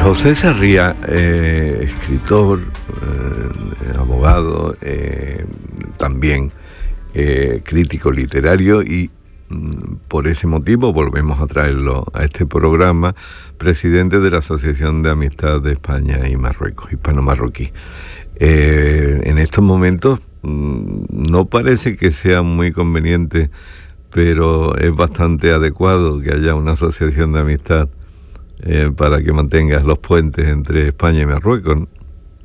José Sarria, escritor, abogado, también crítico literario y por ese motivo volvemos a traerlo a este programa, presidente de la Asociación de Amistad de España y Marruecos, hispano-marroquí. En estos momentos no parece que sea muy conveniente, pero es bastante adecuado que haya una asociación de amistad para que mantengas los puentes entre España y Marruecos, ¿no?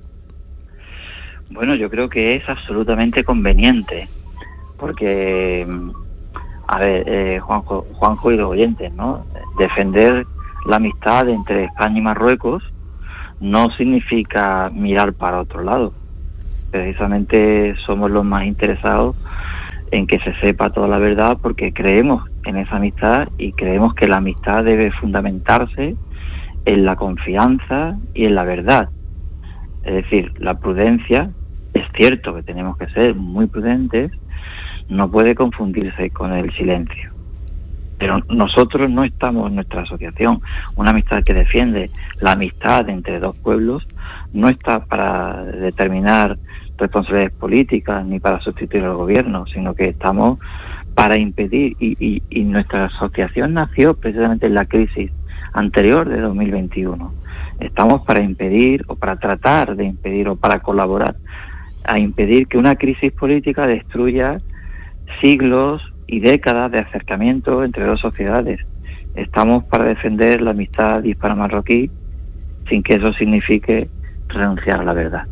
Bueno, yo creo que es absolutamente conveniente, porque, a ver, Juanjo y los oyentes, ¿no? Defender la amistad entre España y Marruecos no significa mirar para otro lado. Precisamente somos los más interesados en que se sepa toda la verdad, porque creemos en esa amistad y creemos que la amistad debe fundamentarse en la confianza y en la verdad. Es decir, la prudencia, es cierto que tenemos que ser muy prudentes, no puede confundirse con el silencio. Pero nosotros no estamos en nuestra asociación, una amistad que defiende la amistad entre dos pueblos, no está para determinar responsabilidades políticas ni para sustituir al gobierno, sino que estamos para impedir, y nuestra asociación nació precisamente en la crisis anterior de 2021. Estamos para impedir, o para tratar de impedir, o para colaborar a impedir que una crisis política destruya siglos y décadas de acercamiento entre dos sociedades. Estamos para defender la amistad hispano-marroquí sin que eso signifique renunciar a la verdad.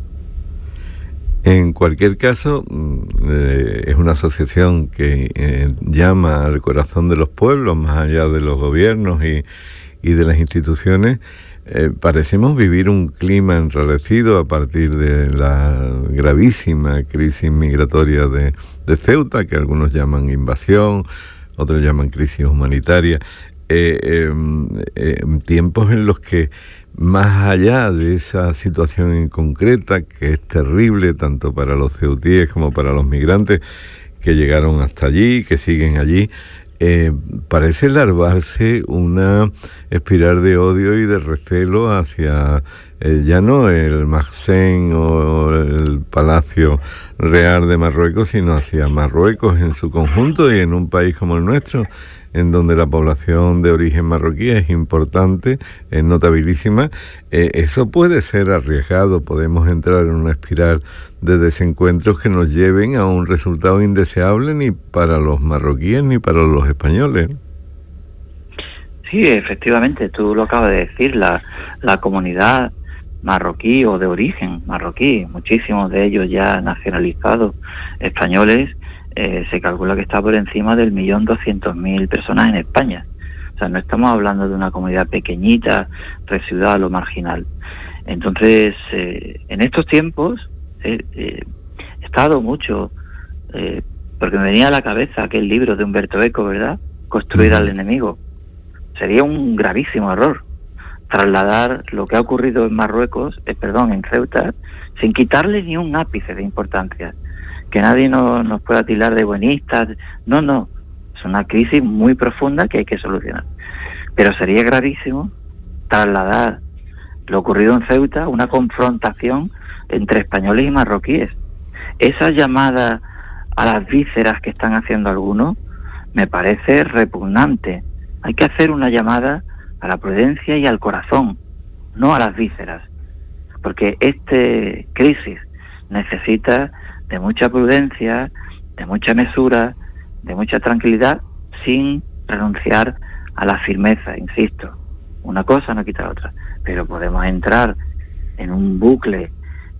En cualquier caso, es una asociación que llama al corazón de los pueblos, más allá de los gobiernos y de las instituciones. Parecemos vivir un clima enrarecido a partir de la gravísima crisis migratoria de Ceuta, que algunos llaman invasión, otros llaman crisis humanitaria. Tiempos en los que, más allá de esa situación en concreta, que es terrible tanto para los ceutíes como para los migrantes que llegaron hasta allí, que siguen allí, parece larvarse una espiral de odio y de recelo hacia ya no el Makhzen o el Palacio Real de Marruecos, sino hacia Marruecos en su conjunto, y en un país como el nuestro, en donde la población de origen marroquí es importante, es notabilísima. Eso puede ser arriesgado, podemos entrar en una espiral de desencuentros que nos lleven a un resultado indeseable ni para los marroquíes ni para los españoles. Sí, efectivamente, tú lo acabas de decir, la comunidad marroquí o de origen marroquí, muchísimos de ellos ya nacionalizados españoles, se calcula que está por encima del 1.200.000 personas en España. O sea, no estamos hablando de una comunidad pequeñita, residual o marginal. Entonces, en estos tiempos he estado mucho, porque me venía a la cabeza aquel libro de Humberto Eco, ¿verdad? Construir al enemigo. Sería un gravísimo error trasladar lo que ha ocurrido en Marruecos, en Ceuta, sin quitarle ni un ápice de importancia. Que nadie nos pueda tildar de buenistas. No. Es una crisis muy profunda que hay que solucionar. Pero sería gravísimo trasladar lo ocurrido en Ceuta, una confrontación entre españoles y marroquíes. Esa llamada a las vísceras que están haciendo algunos me parece repugnante. Hay que hacer una llamada a la prudencia y al corazón, no a las vísceras, porque esta crisis necesita de mucha prudencia, de mucha mesura, de mucha tranquilidad, sin renunciar a la firmeza, insisto. Una cosa no quita la otra, pero podemos entrar en un bucle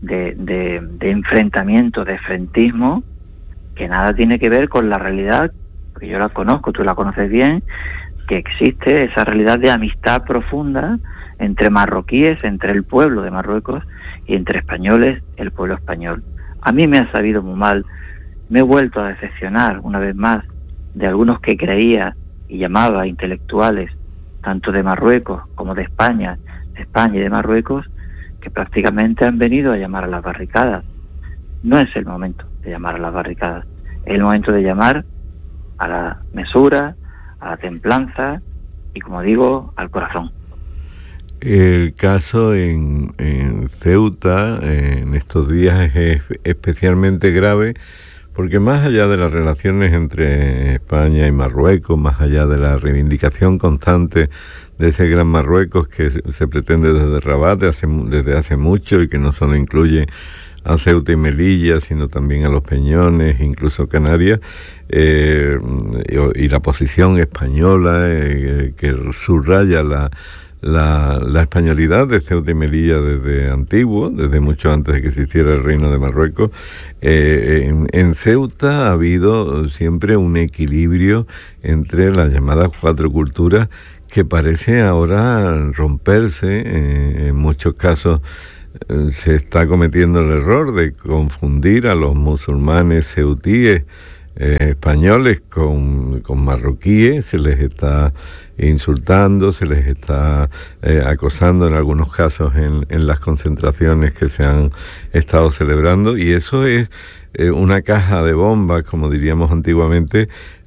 de enfrentamiento, de frentismo, que nada tiene que ver con la realidad, que yo la conozco, tú la conoces bien, que existe esa realidad de amistad profunda entre marroquíes, entre el pueblo de Marruecos, y entre españoles, el pueblo español. A mí me ha sabido muy mal, me he vuelto a decepcionar una vez más de algunos que creía y llamaba intelectuales, tanto de Marruecos como de España y de Marruecos, que prácticamente han venido a llamar a las barricadas. No es el momento de llamar a las barricadas, es el momento de llamar a la mesura, a la templanza y, como digo, al corazón. El caso en Ceuta en estos días es especialmente grave porque más allá de las relaciones entre España y Marruecos, más allá de la reivindicación constante de ese gran Marruecos que se pretende desde Rabat desde hace mucho y que no solo incluye a Ceuta y Melilla, sino también a los Peñones, incluso Canarias, y la posición española que subraya la españolidad de Ceuta y Melilla desde antiguo, desde mucho antes de que existiera el Reino de Marruecos. En Ceuta ha habido siempre un equilibrio entre las llamadas cuatro culturas que parece ahora romperse. En muchos casos se está cometiendo el error de confundir a los musulmanes ceutíes españoles con marroquíes, se les está insultando, se les está acosando en algunos casos en las concentraciones que se han estado celebrando, y eso es una caja de bombas, como diríamos antiguamente,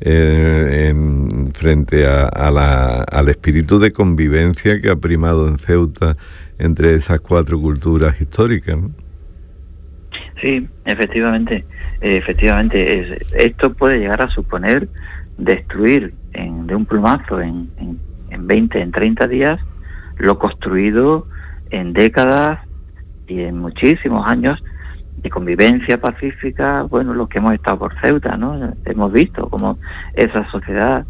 frente al espíritu de convivencia que ha primado en Ceuta entre esas cuatro culturas históricas, ¿no? Sí, efectivamente, esto puede llegar a suponer destruir de un plumazo en 20, en 30 días lo construido en décadas y en muchísimos años de convivencia pacífica. Bueno, los que hemos estado por Ceuta, ¿no? Hemos visto cómo esa sociedad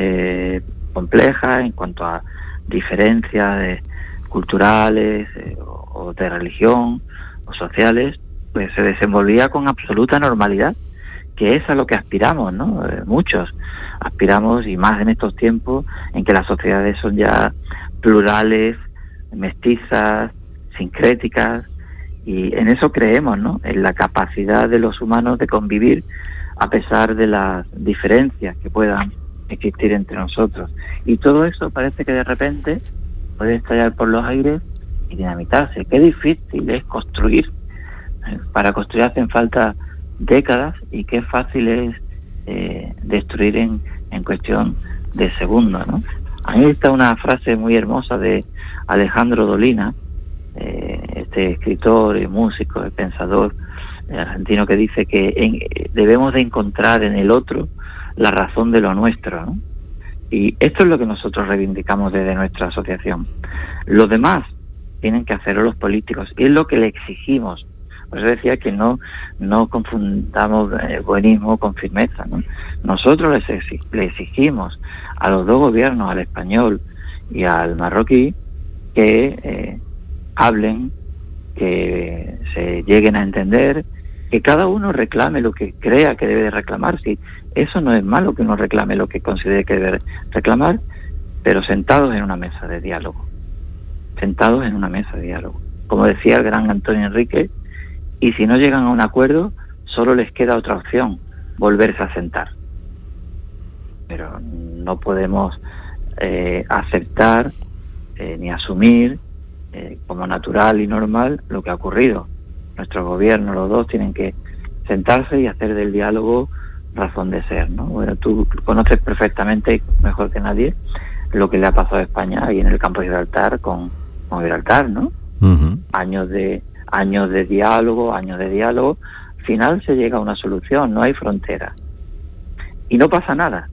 compleja en cuanto a diferencias culturales o de religión o sociales, pues se desenvolvía con absoluta normalidad, que es a lo que aspiramos, ¿no? Muchos aspiramos, y más en estos tiempos en que las sociedades son ya plurales, mestizas, sincréticas, y en eso creemos, ¿no? En la capacidad de los humanos de convivir a pesar de las diferencias que puedan existir entre nosotros. Y todo eso parece que de repente puede estallar por los aires y dinamitarse. Qué difícil es construir. Para construir hacen falta décadas, y qué fácil es destruir en cuestión de segundos, ¿no? Ahí está una frase muy hermosa de Alejandro Dolina, este escritor y músico y pensador argentino, que dice que debemos de encontrar en el otro la razón de lo nuestro, ¿no? Y esto es lo que nosotros reivindicamos desde nuestra asociación. Los demás tienen que hacerlo los políticos, y es lo que le exigimos. Por eso decía que no confundamos buenismo con firmeza, ¿no? Nosotros le exigimos a los dos gobiernos, al español y al marroquí, que hablen, que se lleguen a entender, que cada uno reclame lo que crea que debe de reclamar. Si eso no es malo, que uno reclame lo que considere que debe reclamar, pero sentados en una mesa de diálogo. Sentados en una mesa de diálogo. Como decía el gran Antonio Enrique, y si no llegan a un acuerdo, solo les queda otra opción: volverse a sentar. Pero no podemos aceptar ni asumir como natural y normal lo que ha ocurrido. Nuestro gobierno, los dos, tienen que sentarse y hacer del diálogo razón de ser, ¿no? Bueno, tú conoces perfectamente, mejor que nadie, lo que le ha pasado a España ahí en el campo de Gibraltar con Gibraltar, ¿no? Uh-huh. Años de diálogo, al final se llega a una solución, no hay frontera. Y no pasa nada.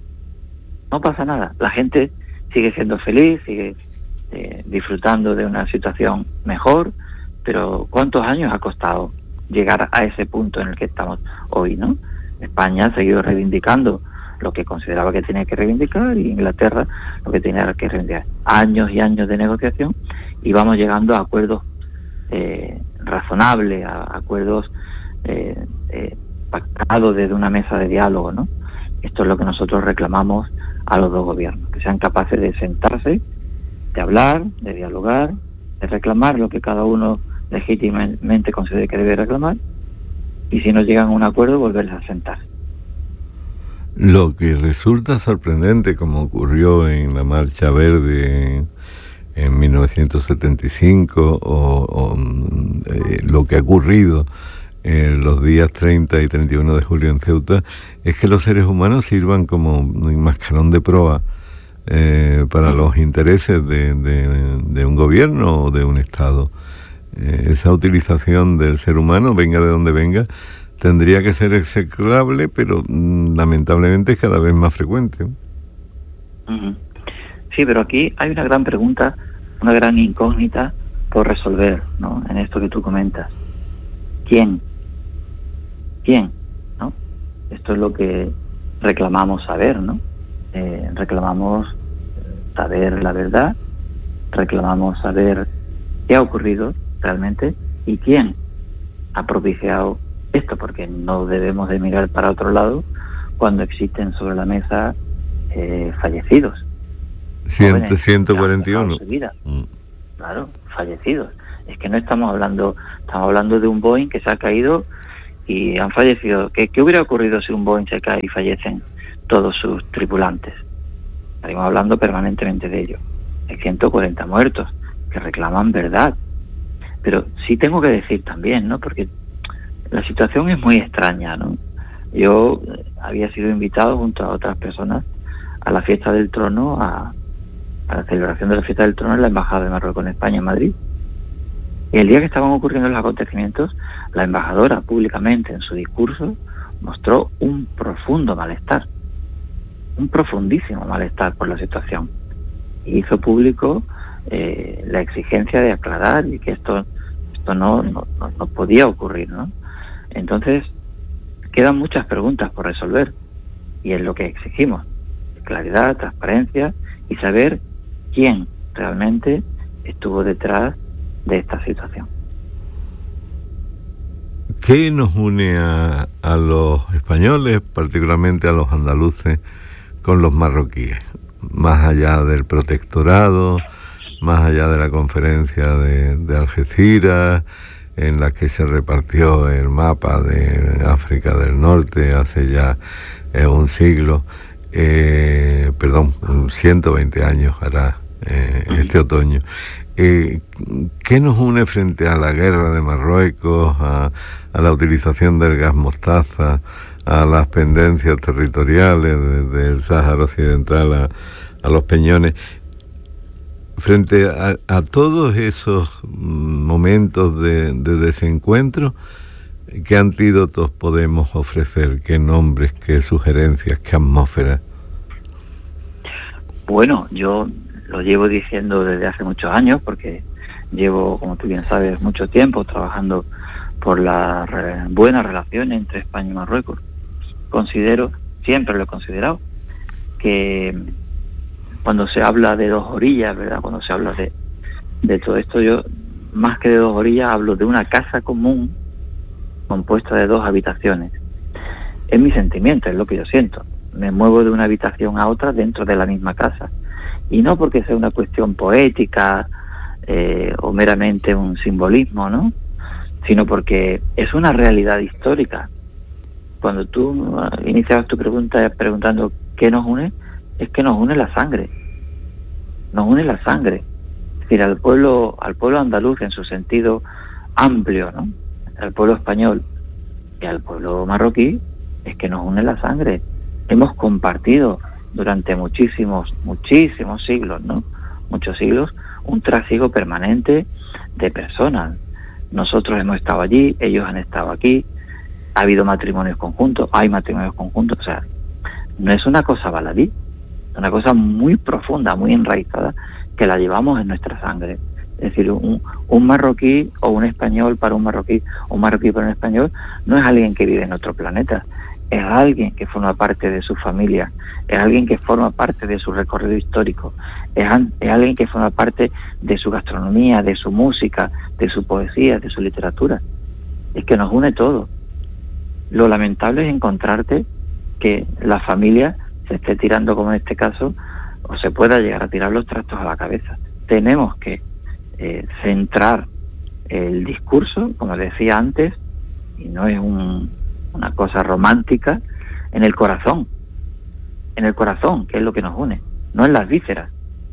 La gente sigue siendo feliz, sigue disfrutando de una situación mejor, pero ¿cuántos años ha costado llegar a ese punto en el que estamos hoy, ¿no? España ha seguido reivindicando lo que consideraba que tenía que reivindicar, y Inglaterra lo que tenía que reivindicar. Años y años de negociación, y vamos llegando a acuerdos razonables, a acuerdos pactados desde una mesa de diálogo, ¿no? Esto es lo que nosotros reclamamos a los dos gobiernos, que sean capaces de sentarse, de hablar, de dialogar, de reclamar lo que cada uno legítimamente considere que debe reclamar, y si no llegan a un acuerdo, volverse a sentar. Lo que resulta sorprendente, como ocurrió en la Marcha Verde en 1975, o lo que ha ocurrido los días 30 y 31 de julio en Ceuta, es que los seres humanos sirvan como un mascarón de proa para los intereses de un gobierno o de un Estado. Esa utilización del ser humano, venga de donde venga, tendría que ser execrable, pero lamentablemente es cada vez más frecuente. Uh-huh. Sí, pero aquí hay una gran pregunta, una gran incógnita por resolver, ¿no? En esto que tú comentas. ¿Quién? ¿No? Esto es lo que reclamamos saber, ¿no? Reclamamos saber la verdad, reclamamos saber qué ha ocurrido realmente y quién ha propiciado esto, porque no debemos de mirar para otro lado cuando existen sobre la mesa fallecidos. 141. Claro, fallecidos. Es que no estamos hablando de un Boeing que se ha caído y han fallecido. ¿Qué hubiera ocurrido si un Boeing se cae y fallecen todos sus tripulantes? Estaríamos hablando permanentemente de ello. Hay 140 muertos que reclaman verdad. Pero sí tengo que decir también, ¿no? Porque la situación es muy extraña, ¿no? Yo había sido invitado junto a otras personas a la fiesta del trono, a la celebración de la fiesta del trono en la Embajada de Marruecos en España, en Madrid. Y el día que estaban ocurriendo los acontecimientos, la embajadora públicamente en su discurso mostró un profundo malestar, un profundísimo malestar por la situación. Y hizo público la exigencia de aclarar y que esto no podía ocurrir, ¿no? Entonces, quedan muchas preguntas por resolver y es lo que exigimos: claridad, transparencia y saber quién realmente estuvo detrás de esta situación. ¿Qué nos une a los españoles, particularmente a los andaluces, con los marroquíes? Más allá del protectorado, más allá de la conferencia de Algeciras, en la que se repartió el mapa de África del Norte hace ya un siglo, 120 años hará este otoño. ¿Qué nos une frente a la guerra de Marruecos, a la utilización del gas mostaza, a las pendencias territoriales desde el Sáhara Occidental a los Peñones? Frente a todos esos momentos de desencuentro, ¿qué antídotos podemos ofrecer? ¿Qué nombres, qué sugerencias, qué atmósfera? Bueno, yo lo llevo diciendo desde hace muchos años, porque llevo, como tú bien sabes, mucho tiempo trabajando por la buena relación entre España y Marruecos. Siempre lo he considerado, que cuando se habla de dos orillas, ¿verdad? Cuando se habla de todo esto, yo más que de dos orillas hablo de una casa común compuesta de dos habitaciones. Es mi sentimiento, es lo que yo siento. Me muevo de una habitación a otra dentro de la misma casa. Y no porque sea una cuestión poética o meramente un simbolismo, ¿no? Sino porque es una realidad histórica. Cuando tú iniciabas tu pregunta preguntando ¿qué nos une? Es que nos une la sangre. Nos une la sangre. Es decir, al pueblo andaluz en su sentido amplio, ¿no? Al pueblo español y al pueblo marroquí, es que nos une la sangre. Hemos compartido durante muchísimos siglos, ¿no? Muchos siglos, un trasiego permanente de personas. Nosotros hemos estado allí, ellos han estado aquí, ha habido matrimonios conjuntos, hay matrimonios conjuntos, o sea, no es una cosa baladí, es una cosa muy profunda, muy enraizada, que la llevamos en nuestra sangre. Es decir, un marroquí o un español para un marroquí, o un marroquí para un español, no es alguien que vive en otro planeta, es alguien que forma parte de su familia, es alguien que forma parte de su recorrido histórico, es alguien que forma parte de su gastronomía, de su música, de su poesía, de su literatura. Es que nos une todo. Lo lamentable es encontrarte que la familia se esté tirando, como en este caso, o se pueda llegar a tirar los trastos a la cabeza. Tenemos que centrar el discurso, como decía antes, y no es una cosa romántica, en el corazón, que es lo que nos une, no en las vísceras.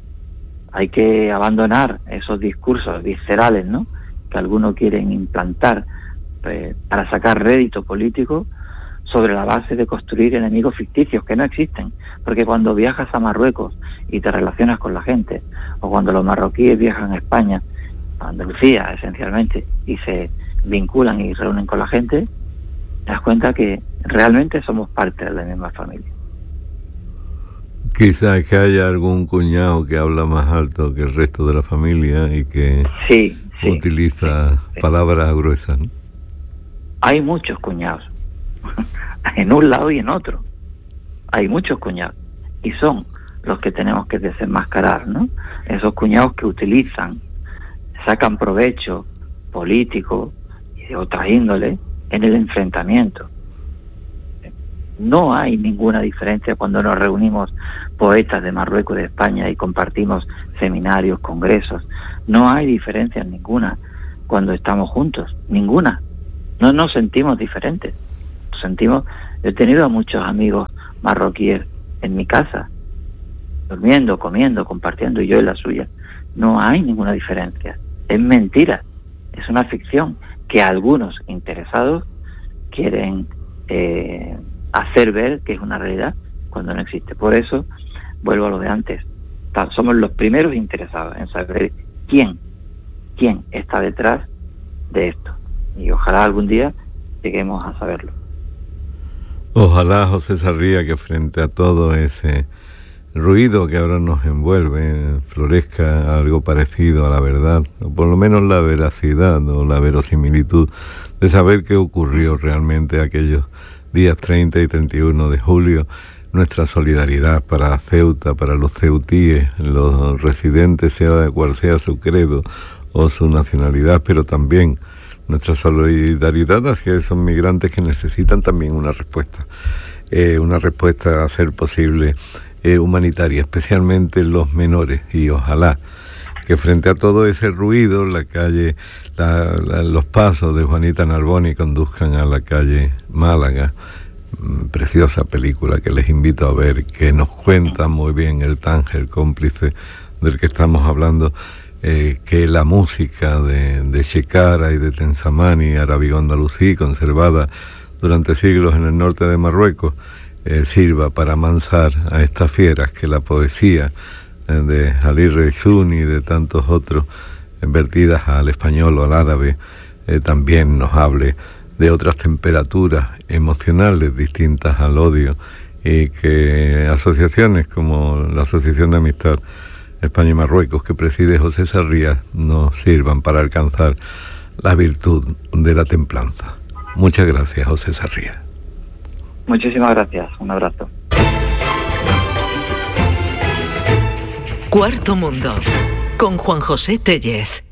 Hay que abandonar esos discursos viscerales, ¿no?, que algunos quieren implantar para sacar rédito político sobre la base de construir enemigos ficticios que no existen, porque cuando viajas a Marruecos y te relacionas con la gente, o cuando los marroquíes viajan a España, a Andalucía esencialmente, y se vinculan y reúnen con la gente, te das cuenta que realmente somos parte de la misma familia. Quizás que haya algún cuñado que habla más alto que el resto de la familia y que utiliza palabras gruesas, ¿no? Hay muchos cuñados, en un lado y en otro. Hay muchos cuñados, y son los que tenemos que desenmascarar, ¿no? Esos cuñados que utilizan, sacan provecho político y de otra índole en el enfrentamiento. No hay ninguna diferencia cuando nos reunimos poetas de Marruecos y de España y compartimos seminarios, congresos. No hay diferencia ninguna cuando estamos juntos, ninguna. No nos sentimos diferentes. Yo he tenido a muchos amigos marroquíes en mi casa, durmiendo, comiendo, compartiendo, y yo en la suya. No hay ninguna diferencia. Es mentira. Es una ficción que algunos interesados quieren hacer ver que es una realidad cuando no existe. Por eso, vuelvo a lo de antes. Somos los primeros interesados en saber quién está detrás de esto. Y ojalá algún día lleguemos a saberlo. Ojalá, José Sarria, que frente a todo ese ruido que ahora nos envuelve, florezca algo parecido a la verdad, o por lo menos la veracidad o la verosimilitud de saber qué ocurrió realmente aquellos días 30 y 31 de julio. Nuestra solidaridad para Ceuta, para los ceutíes, los residentes, sea cual sea su credo o su nacionalidad, pero también nuestra solidaridad hacia esos migrantes que necesitan también una respuesta a ser posible humanitaria, especialmente los menores, y ojalá que frente a todo ese ruido la calle, los pasos de Juanita Narboni conduzcan a la calle Málaga. Preciosa película que les invito a ver, que nos cuenta muy bien el Tánger cómplice del que estamos hablando, que la música de Shekara y de Tensamani, Arábigo Andalusí, conservada durante siglos en el norte de Marruecos, sirva para amansar a estas fieras, que la poesía de Jalil Reizuni y de tantos otros, vertidas al español o al árabe, también nos hable de otras temperaturas emocionales distintas al odio, y que asociaciones como la Asociación de Amistad España y Marruecos, que preside José Sarria, nos sirvan para alcanzar la virtud de la templanza. Muchas gracias, José Sarria. Muchísimas gracias. Un abrazo. Cuarto Mundo, con Juan José Tellez.